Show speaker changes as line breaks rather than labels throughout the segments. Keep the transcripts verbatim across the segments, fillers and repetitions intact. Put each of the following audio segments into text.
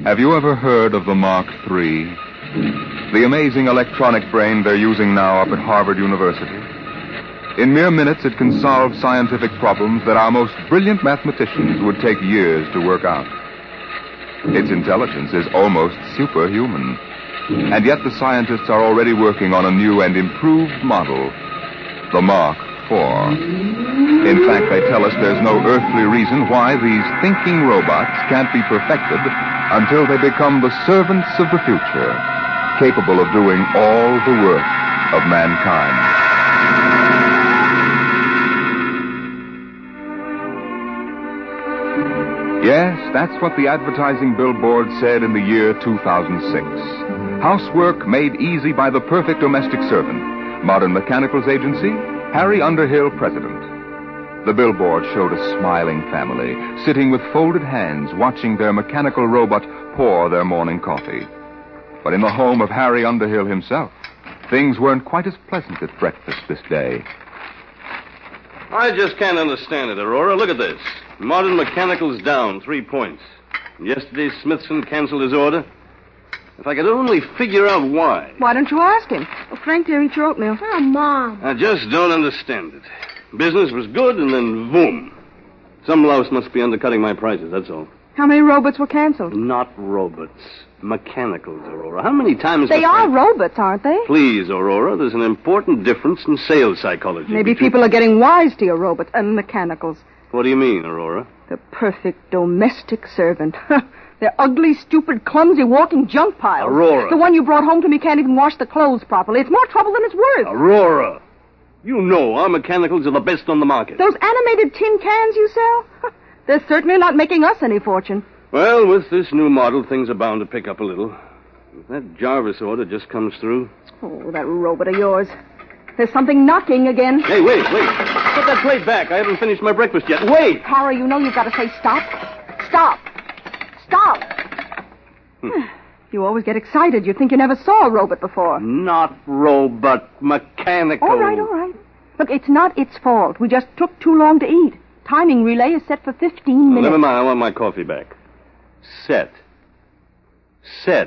Have you ever heard of the Mark three? The amazing electronic brain they're using now up at Harvard University? In mere minutes, it can solve scientific problems that our most brilliant mathematicians would take years to work out. Its intelligence is almost superhuman. And yet the scientists are already working on a new and improved model, the Mark four. In fact, they tell us there's no earthly reason why these thinking robots can't be perfected until they become the servants of the future, capable of doing all the work of mankind. Yes, that's what the advertising billboard said in the year two thousand six. Housework made easy by the perfect domestic servant. Modern Mechanicals Agency, Harry Underhill, president. The billboard showed a smiling family, sitting with folded hands, watching their mechanical robot pour their morning coffee. But in the home of Harry Underhill himself, things weren't quite as pleasant at breakfast this day.
I just can't understand it, Aurora. Look at this. Modern Mechanical's down three points. Yesterday, Smithson canceled his order. If I could only figure out why.
Why don't you ask him? Oh, Frank, there, eat your oatmeal.
Oh, Mom.
I just don't understand it. Business was good, and then boom. Some louse must be undercutting my prices, that's all.
How many robots were canceled?
Not robots. Mechanicals, Aurora. How many times...
They are robots, aren't they?
Please, Aurora, there's an important difference in sales psychology.
Maybe
between...
people are getting wise to your robots and mechanicals.
What do you mean, Aurora?
The perfect domestic servant. They're ugly, stupid, clumsy, walking junk piles.
Aurora.
The one you brought home to me can't even wash the clothes properly. It's more trouble than it's worth.
Aurora. You know our mechanicals are the best on the market.
Those animated tin cans you sell? They're certainly not making us any fortune.
Well, with this new model, things are bound to pick up a little. If that Jarvis order just comes through...
Oh, that robot of yours. There's something knocking again.
Hey, wait, wait. Put that plate back. I haven't finished my breakfast yet. Wait!
Harry, you know you've got to say stop. Stop. Stop. Hmm. You always get excited. You think you never saw a robot before.
Not robot, mechanical.
All right, all right. Look, it's not its fault. We just took too long to eat. Timing relay is set for fifteen minutes.
Well, never mind. I want my coffee back. Set. Set.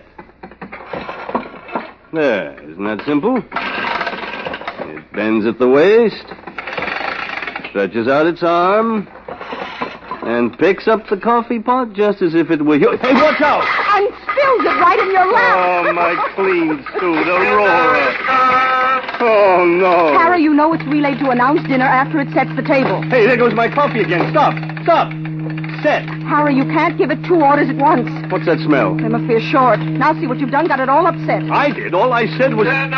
There. Isn't that simple? It bends at the waist, stretches out its arm, and picks up the coffee pot just as if it were yours. Hey, watch out!
And spills it right in your lap.
Oh, my clean suit, Aurora. Oh, no.
Harry, you know it's relayed to announce dinner after it sets the table.
Hey, there goes my coffee again. Stop. Stop. Set.
Harry, you can't give it two orders at once.
What's that smell?
They must be short. Now see what you've done. Got it all upset.
I did. All I said was...
Harry!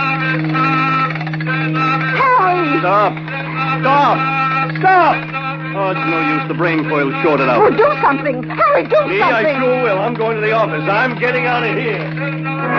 Stop. Stop. Stop. Oh, it's no use. The brain coil's shorted out.
Oh, do something. Harry, do
Me,
something.
I sure will. I'm going to the office. I'm getting out of here.